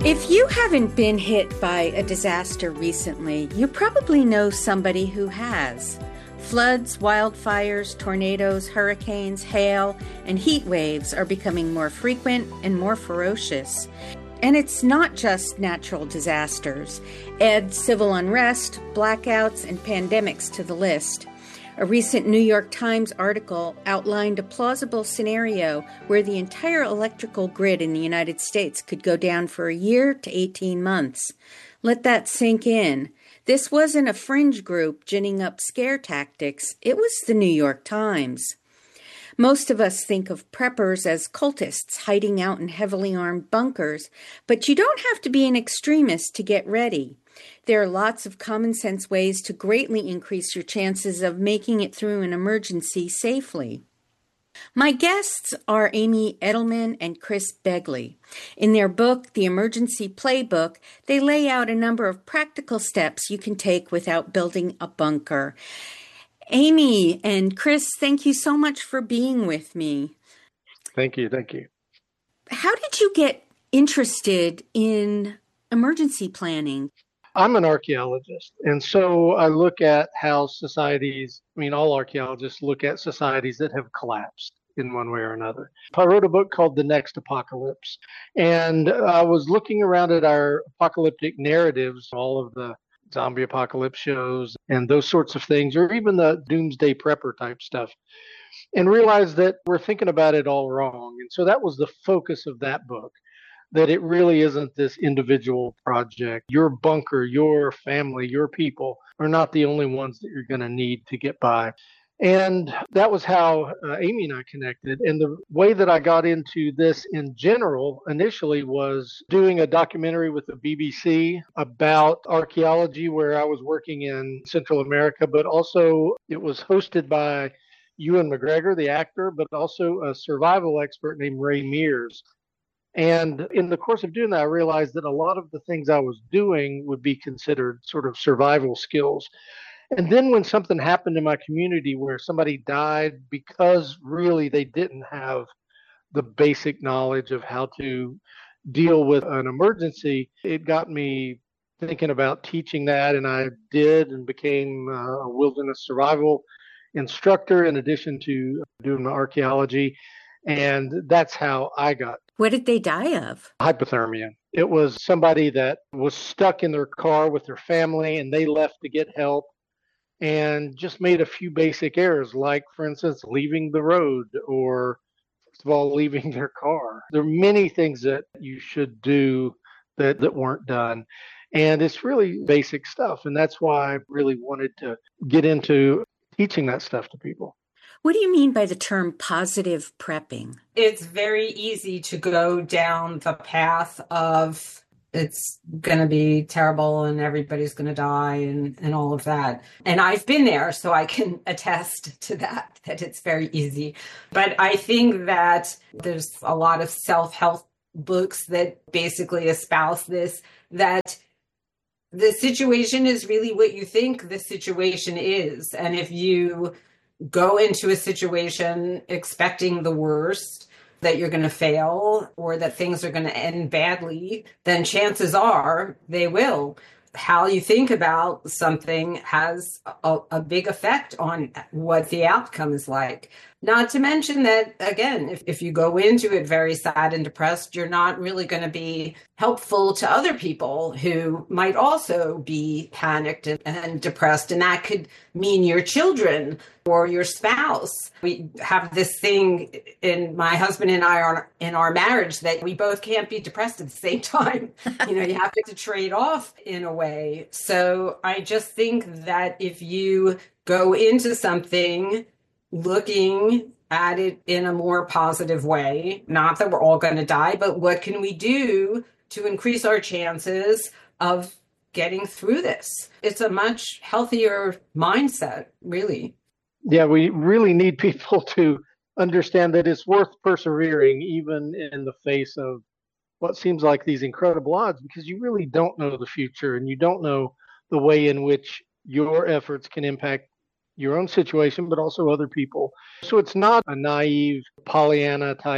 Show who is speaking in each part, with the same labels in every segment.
Speaker 1: If you haven't been hit by a disaster recently, you probably know somebody who has. Floods, wildfires, tornadoes, hurricanes, hail, and heat waves are becoming more frequent and more ferocious. And it's not just natural disasters. Add civil unrest, blackouts, and pandemics to the list. A recent New York Times article outlined a plausible scenario where the entire electrical grid in the United States could go down for a year to 18 months. Let that sink in. This wasn't a fringe group ginning up scare tactics. It was the New York Times. Most of us think of preppers as cultists hiding out in heavily armed bunkers, but you don't have to be an extremist to get ready. There are lots of common sense ways to greatly increase your chances of making it through an emergency safely. My guests are Amy Edelman and Chris Begley. In their book, The Emergency Playbook, they lay out a number of practical steps you can take without building a bunker. Amy and Chris, thank you so much for being with me.
Speaker 2: Thank you.
Speaker 1: How did you get interested in emergency planning?
Speaker 2: I'm an archaeologist, and so I look at how societies, all archaeologists look at societies that have collapsed in one way or another. I wrote a book called The Next Apocalypse, and I was looking around at our apocalyptic narratives, all of the zombie apocalypse shows and those sorts of things, or even the doomsday prepper type stuff, and realized that we're thinking about it all wrong. And so that was the focus of that book. That it really isn't this individual project. Your bunker, your family, your people are not the only ones that you're going to need to get by. And that was how Amy and I connected. And the way that I got into this in general initially was doing a documentary with the BBC about archaeology, where I was working in Central America, but also it was hosted by Ewan McGregor, the actor, but also a survival expert named Ray Mears. And in the course of doing that, I realized that a lot of the things I was doing would be considered sort of survival skills. And then when something happened in my community where somebody died because really they didn't have the basic knowledge of how to deal with an emergency, it got me thinking about teaching that. And I did, and became a wilderness survival instructor in addition to doing archaeology. And that's how I got.
Speaker 1: What did they die of?
Speaker 2: Hypothermia. It was somebody that was stuck in their car with their family and they left to get help and just made a few basic errors, like, for instance, leaving the road, or first of all, leaving their car. There are many things that you should do that weren't done. And it's really basic stuff. And that's why I really wanted to get into teaching that stuff to people.
Speaker 1: What do you mean by the term positive prepping?
Speaker 3: It's very easy to go down the path of it's going to be terrible and everybody's going to die and all of that. And I've been there, so I can attest to that it's very easy. But I think that there's a lot of self-help books that basically espouse this, that the situation is really what you think the situation is. And if you go into a situation expecting the worst, that you're going to fail or that things are going to end badly, then chances are they will. How you think about something has a big effect on what the outcome is like. Not to mention that, again, if you go into it very sad and depressed, you're not really going to be helpful to other people who might also be panicked and depressed. And that could mean your children or your spouse. We have this thing in my husband and I are in our marriage that we both can't be depressed at the same time. You have to trade off in a way. So I just think that if you go into something looking at it in a more positive way, not that we're all going to die, but what can we do to increase our chances of getting through this? It's a much healthier mindset, really.
Speaker 2: Yeah, we really need people to understand that it's worth persevering, even in the face of what seems like these incredible odds, because you really don't know the future and you don't know the way in which your efforts can impact your own situation, but also other people. So it's not a naive Pollyanna type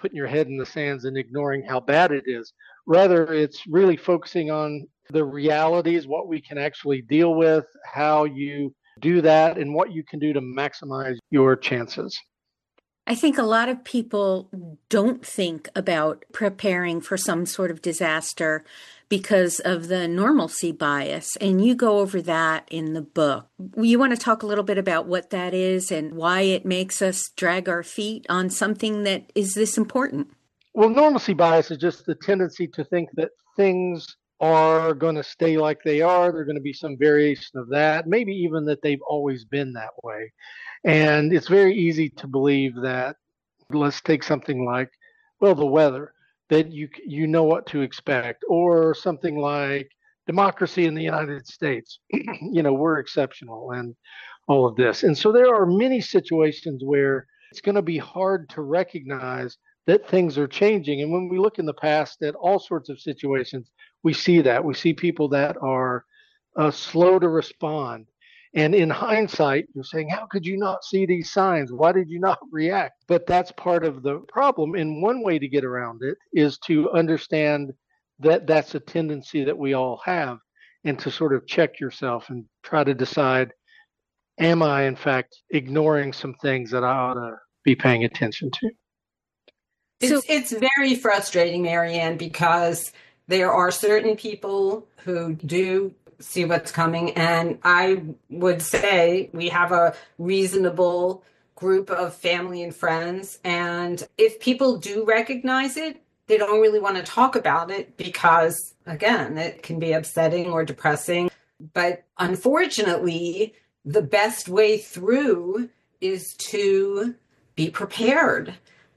Speaker 2: putting your head in the sands and ignoring how bad it is. Rather, it's really focusing on the realities, what we can actually deal with, how you do that, and what you can do to maximize your chances.
Speaker 1: I think a lot of people don't think about preparing for some sort of disaster because of the normalcy bias. And you go over that in the book. You want to talk a little bit about what that is and why it makes us drag our feet on something that is this important?
Speaker 2: Well, normalcy bias is just the tendency to think that things are going to stay like they are. There's going to be some variation of that, maybe even that they've always been that way. And it's very easy to believe that, let's take something like, well, the weather, that you know what to expect, or something like democracy in the United States. We're exceptional and all of this. And so there are many situations where it's going to be hard to recognize that things are changing. And when we look in the past at all sorts of situations, we see that. We see people that are slow to respond. And in hindsight, you're saying, how could you not see these signs? Why did you not react? But that's part of the problem. And one way to get around it is to understand that that's a tendency that we all have, and to sort of check yourself and try to decide, am I in fact ignoring some things that I ought to be paying attention to?
Speaker 3: It's very frustrating, Marianne, because there are certain people who do see what's coming. And I would say we have a reasonable group of family and friends. And if people do recognize it, they don't really want to talk about it because, again, it can be upsetting or depressing. But unfortunately, the best way through is to be prepared.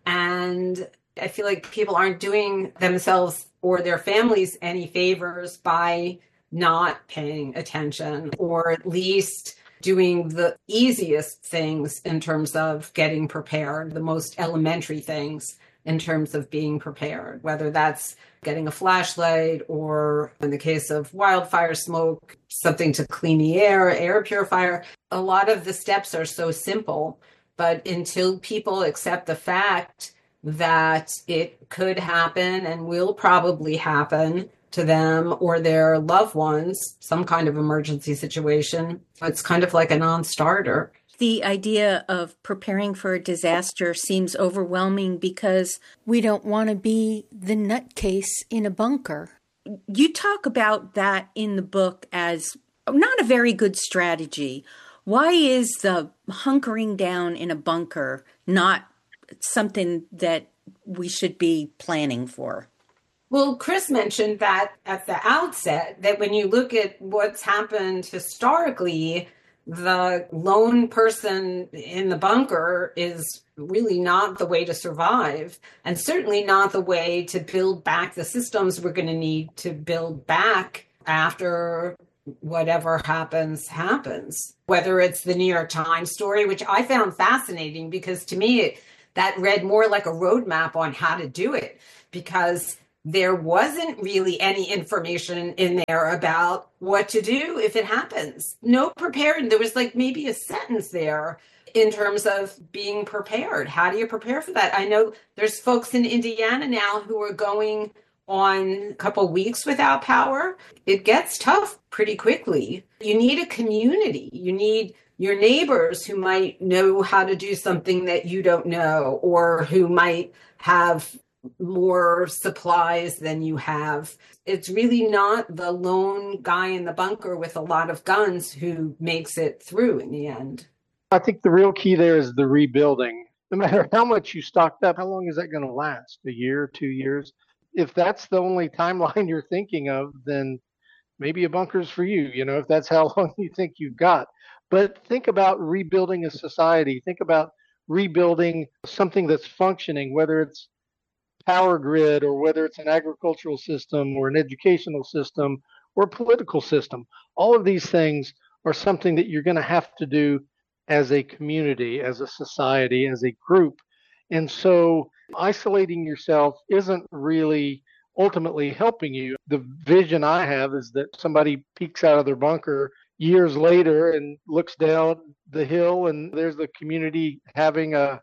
Speaker 3: And I feel like people aren't doing themselves or their families any favors by not paying attention, or at least doing the easiest things in terms of getting prepared, the most elementary things in terms of being prepared, whether that's getting a flashlight, or in the case of wildfire smoke, something to clean the air purifier. A lot of the steps are so simple, but until people accept the fact that it could happen and will probably happen to them or their loved ones, some kind of emergency situation, it's kind of like a non-starter.
Speaker 1: The idea of preparing for a disaster seems overwhelming because we don't want to be the nutcase in a bunker. You talk about that in the book as not a very good strategy. Why is the hunkering down in a bunker not something that we should be planning for?
Speaker 3: Well, Chris mentioned that at the outset, that when you look at what's happened historically, the lone person in the bunker is really not the way to survive, and certainly not the way to build back the systems we're going to need to build back after whatever happens. Whether it's the New York Times story, which I found fascinating because to me, that read more like a roadmap on how to do it, because there wasn't really any information in there about what to do if it happens. No prepared. There was like maybe a sentence there in terms of being prepared. How do you prepare for that? I know there's folks in Indiana now who are going on a couple weeks without power. It gets tough pretty quickly. You need a community. You need your neighbors who might know how to do something that you don't know, or who might have more supplies than you have. It's really not the lone guy in the bunker with a lot of guns who makes it through in the end.
Speaker 2: I think the real key there is the rebuilding. No matter how much you stocked up, how long is that going to last? A year, 2 years? If that's the only timeline you're thinking of, then maybe a bunker's for you, if that's how long you think you've got. But think about rebuilding a society. Think about rebuilding something that's functioning, whether it's power grid, or whether it's an agricultural system or an educational system or political system. All of these things are something that you're going to have to do as a community, as a society, as a group. And so isolating yourself isn't really ultimately helping you. The vision I have is that somebody peeks out of their bunker years later and looks down the hill, and there's the community having a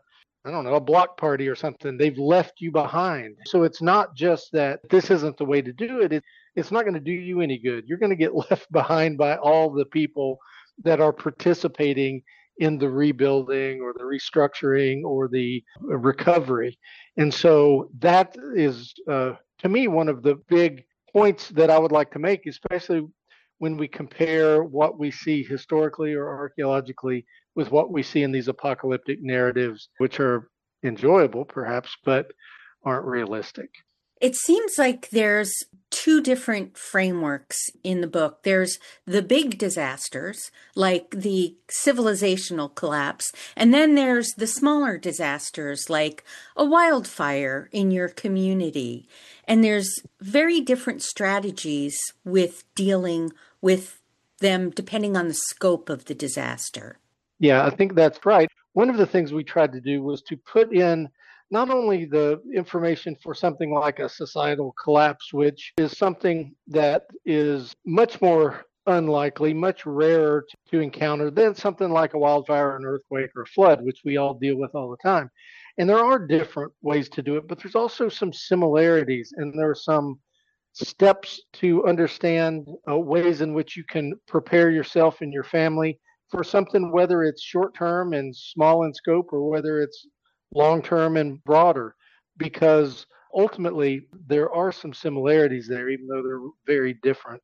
Speaker 2: I don't know, a block party or something. They've left you behind. So it's not just that this isn't the way to do it. It's not going to do you any good. You're going to get left behind by all the people that are participating in the rebuilding or the restructuring or the recovery. And so that is, to me, one of the big points that I would like to make, especially when we compare what we see historically or archaeologically with what we see in these apocalyptic narratives, which are enjoyable perhaps, but aren't realistic.
Speaker 1: It seems like there's two different frameworks in the book. There's the big disasters, like the civilizational collapse, and then there's the smaller disasters, like a wildfire in your community. And there's very different strategies with dealing with them depending on the scope of the disaster.
Speaker 2: Yeah, I think that's right. One of the things we tried to do was to put in not only the information for something like a societal collapse, which is something that is much more unlikely, much rarer to encounter than something like a wildfire, an earthquake, or a flood, which we all deal with all the time. And there are different ways to do it, but there's also some similarities, and there are some steps to understand ways in which you can prepare yourself and your family for something, whether it's short term and small in scope, or whether it's long-term and broader, because ultimately there are some similarities there, even though they're very different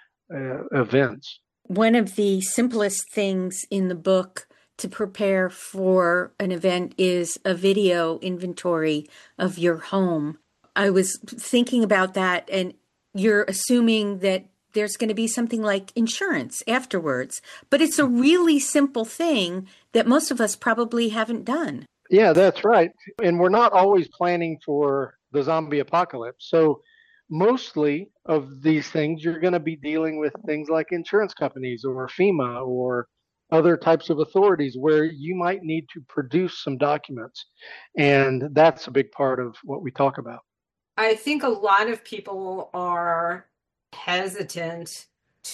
Speaker 2: events.
Speaker 1: One of the simplest things in the book to prepare for an event is a video inventory of your home. I was thinking about that, and you're assuming that there's going to be something like insurance afterwards, but it's a really simple thing that most of us probably haven't done.
Speaker 2: Yeah, that's right. And we're not always planning for the zombie apocalypse. So mostly of these things, you're going to be dealing with things like insurance companies or FEMA or other types of authorities where you might need to produce some documents. And that's a big part of what we talk about.
Speaker 3: I think a lot of people are hesitant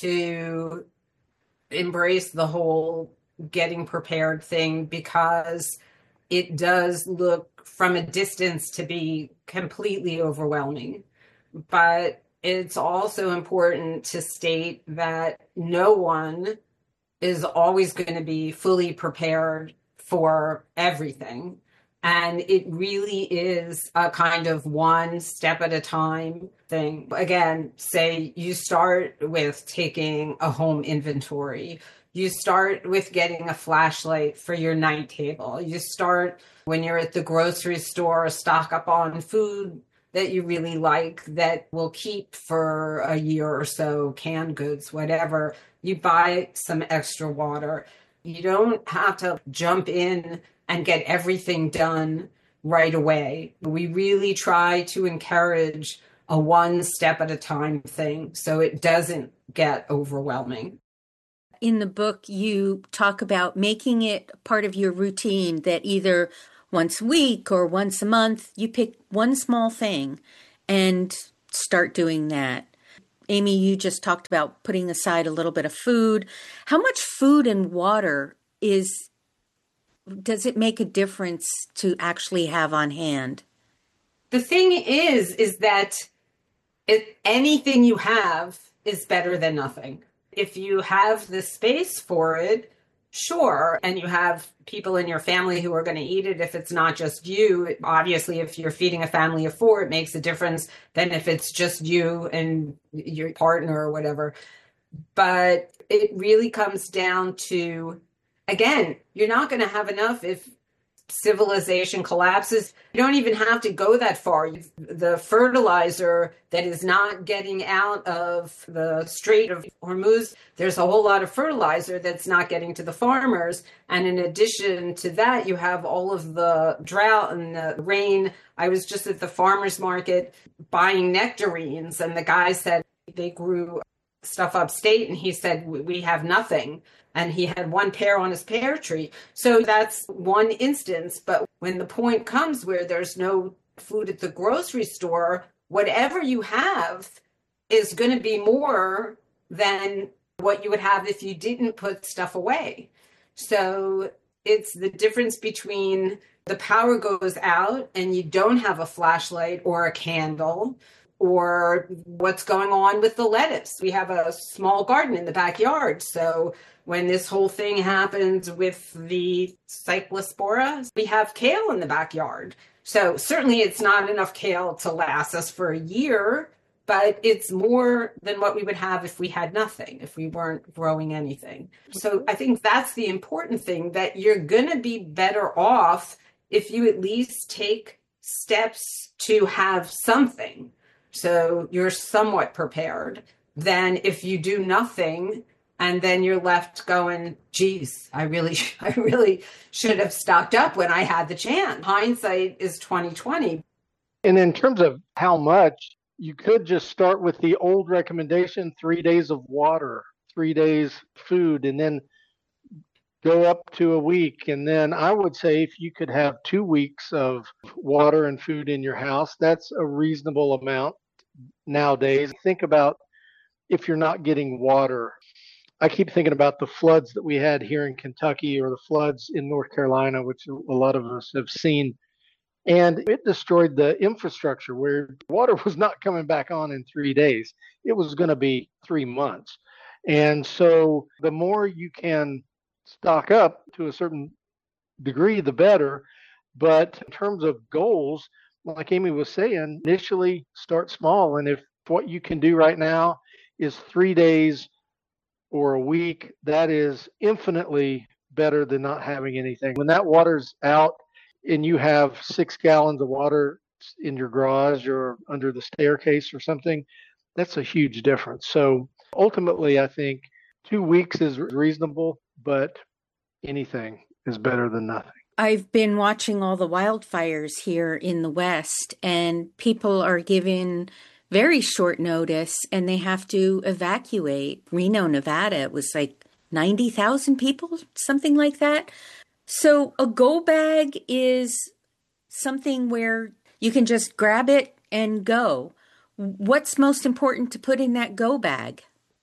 Speaker 3: to embrace the whole getting prepared thing because it does look from a distance to be completely overwhelming. But it's also important to state that no one is always going to be fully prepared for everything. And it really is a kind of one step at a time thing. Again, say you start with taking a home inventory. You start with getting a flashlight for your night table. You start when you're at the grocery store, stock up on food that you really like that will keep for a year or so, canned goods, whatever. You buy some extra water. You don't have to jump in and get everything done right away. We really try to encourage a one step at a time thing so it doesn't get overwhelming.
Speaker 1: In the book, you talk about making it part of your routine that either once a week or once a month, you pick one small thing and start doing that. Amy, you just talked about putting aside a little bit of food. How much food and water does it make a difference to actually have on hand?
Speaker 3: The thing is that anything you have is better than nothing. If you have the space for it, sure, and you have people in your family who are going to eat it if it's not just you. Obviously, if you're feeding a family of 4, it makes a difference than if it's just you and your partner or whatever. But it really comes down to, again, you're not going to have enough if civilization collapses. You don't even have to go that far. The fertilizer that is not getting out of the Strait of Hormuz, there's a whole lot of fertilizer that's not getting to the farmers. And in addition to that, you have all of the drought and the rain. I was just at the farmer's market buying nectarines, and the guy said they grew stuff upstate, and he said, we have nothing. And he had one pear on his pear tree. So that's one instance. But when the point comes where there's no food at the grocery store, whatever you have is going to be more than what you would have if you didn't put stuff away. So It's the difference between the power goes out and you don't have a flashlight or a candle, or what's going on with the lettuce. We have a small garden in the backyard. So when this whole thing happens with the cyclospora, we have kale in the backyard. So certainly it's not enough kale to last us for a year, but it's more than what we would have if we had nothing, if we weren't growing anything. So I think that's the important thing, that you're going to be better off if you at least take steps to have something. So you're somewhat prepared than if you do nothing and then you're left going, geez, I really should have stocked up when I had the chance. Hindsight is 2020.
Speaker 2: And in terms of how much, you could just start with the old recommendation, 3 days of water, 3 days food, and then go up to a week. And then I would say if you could have 2 weeks of water and food in your house, that's a reasonable amount nowadays. Think about if you're not getting water. I keep thinking about the floods that we had here in Kentucky, or the floods in North Carolina, which a lot of us have seen. And it destroyed the infrastructure where water was not coming back on in 3 days. It was going to be 3 months. And so the more you can stock up to a certain degree, the better. But in terms of goals, like Amy was saying, initially start small. And if what you can do right now is 3 days or a week, that is infinitely better than not having anything. When that water's out and you have 6 gallons of water in your garage or under the staircase or something, that's a huge difference. So ultimately, I think 2 weeks is reasonable, but anything is better than nothing.
Speaker 1: I've been watching all the wildfires here in the West, and people are given very short notice and they have to evacuate. Reno, Nevada, it was like 90,000 people, something like that. So a go bag is something where you can just grab it and go. What's most important to put in that go bag?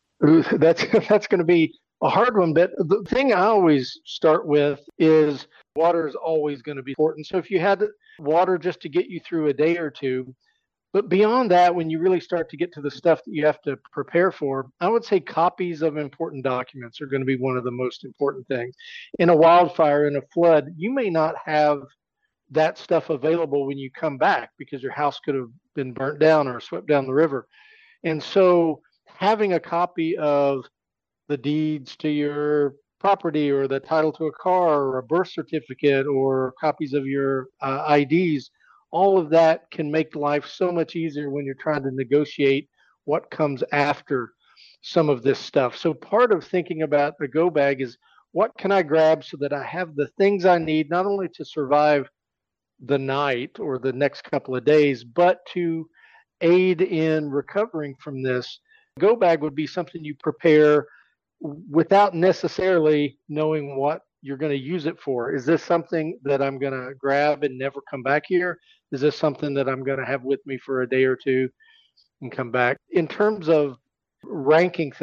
Speaker 2: That's going to be a hard one, but the thing I always start with is water is always going to be important. So if you had water just to get you through a day or two, but beyond that, when you really start to get to the stuff that you have to prepare for, I would say copies of important documents are going to be one of the most important things. In a wildfire, in a flood, you may not have that stuff available when you come back because your house could have been burnt down or swept down the river. And so having a copy of the deeds to your property, or the title to a car, or a birth certificate, or copies of your IDs, all of that can make life so much easier when you're trying to negotiate what comes after some of this stuff. So part of thinking about the go bag is, what can I grab so that I have the things I need, not only to survive the night or the next couple of days, but to aid in recovering from this. Go bag would be something you prepare without necessarily knowing what you're going to use it for. Is this something that I'm going to grab and never come back here? Is this something that I'm going to have with me for a day or two and come back? In terms of ranking things,